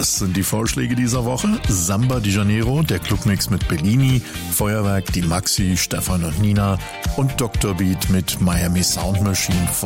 Das sind die Vorschläge dieser Woche. Samba di Janeiro, der Clubmix mit Bellini, Feuerwerk, die Maxi, Stefan und Nina und Dr. Beat mit Miami Sound Machine